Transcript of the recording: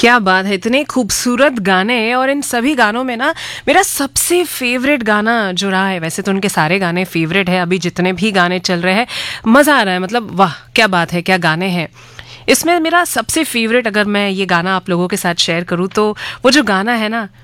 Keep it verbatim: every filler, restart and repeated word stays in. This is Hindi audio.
क्या बात है, इतने खूबसूरत गाने। और इन सभी गानों में ना मेरा सबसे फेवरेट गाना जो रहा है, वैसे तो उनके सारे गाने फेवरेट है, अभी जितने भी गाने चल रहे हैं मज़ा आ रहा है, मतलब वाह क्या बात है, क्या गाने हैं। इसमें मेरा सबसे फेवरेट अगर मैं ये गाना आप लोगों के साथ शेयर करूँ तो वो जो गाना है ना,